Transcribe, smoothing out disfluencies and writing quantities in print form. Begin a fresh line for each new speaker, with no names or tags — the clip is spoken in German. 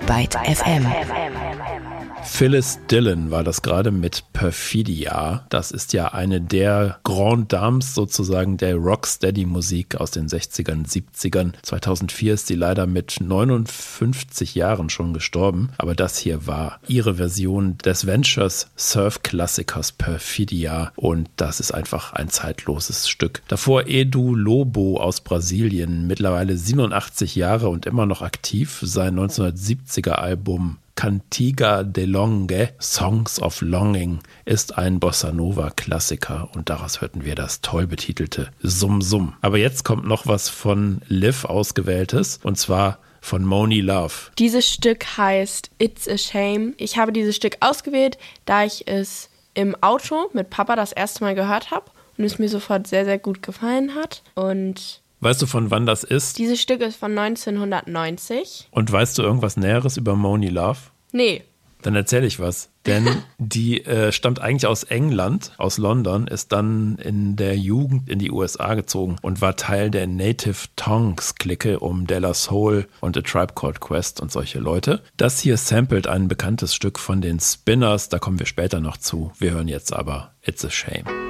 Byte FM.
Phyllis Dillon war das gerade mit Perfidia. Das ist ja eine der Grand Dames sozusagen der Rocksteady-Musik aus den 60ern, 70ern. 2004 ist sie leider mit 59 Jahren schon gestorben. Aber das hier war ihre Version des Ventures Surf-Klassikers Perfidia. Und das ist einfach ein zeitloses Stück. Davor Edu Lobo aus Brasilien, mittlerweile 87 Jahre und immer noch aktiv. Sein 1970er Album Cantiga de Longe, Songs of Longing, ist ein Bossa-Nova-Klassiker und daraus hörten wir das toll betitelte Sum Sum. Aber jetzt kommt noch was von Liv ausgewähltes und zwar von Monie Love.
Dieses Stück heißt It's a Shame. Ich habe dieses Stück ausgewählt, da ich es im Auto mit Papa das erste Mal gehört habe und es mir sofort sehr, sehr gut gefallen hat. Und
weißt du, von wann das ist?
dieses Stück ist von 1990.
Und weißt du irgendwas Näheres über Monie Love?
Nee.
Dann erzähle ich was. Denn die stammt eigentlich aus England, aus London, ist dann in der Jugend in die USA gezogen und war Teil der Native Tongues-Clique um De La Soul und A Tribe Called Quest und solche Leute. Das hier samplet ein bekanntes Stück von den Spinners, da kommen wir später noch zu. Wir hören jetzt aber It's a Shame.